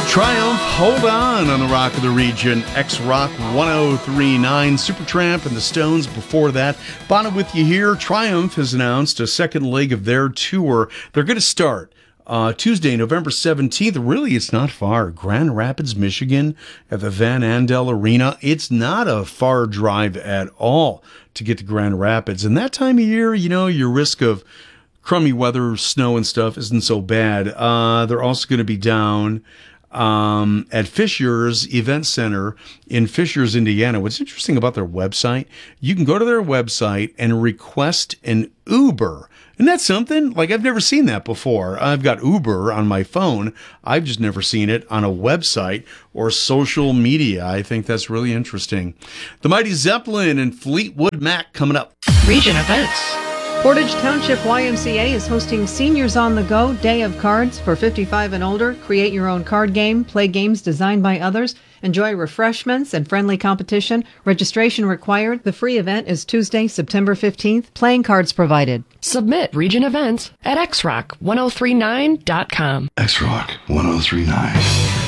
Triumph, Hold On the Rock of the Region, X-Rock 1039, Supertramp and the Stones before that. Bono with you here. Triumph has announced a second leg of their tour. They're going to start Tuesday, November 17th. Really, it's not far. Grand Rapids, Michigan at the Van Andel Arena. It's not a far drive at all to get to Grand Rapids. And that time of year, you know, your risk of crummy weather, snow and stuff isn't so bad. They're also going to be down at Fishers Event Center in Fishers, Indiana. What's interesting about their website, you can go to their website and request an Uber. Isn't that something? Like, I've never seen that before. I've got Uber on my phone. I've just never seen it on a website or social media. I think that's really interesting. The Mighty Zeppelin and Fleetwood Mac coming up. Region events. Portage Township YMCA is hosting Seniors on the Go Day of Cards for 55 and older. Create your own card game, play games designed by others, enjoy refreshments and friendly competition. Registration required. The free event is Tuesday, September 15th. Playing cards provided. Submit region events at xrock1039.com. XRock 1039.